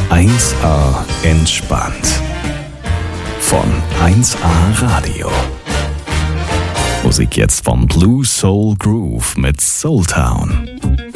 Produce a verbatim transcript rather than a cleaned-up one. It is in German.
eins A entspannt. Von eins A Radio. Musik jetzt von Blue Soul Groove mit Soul Town.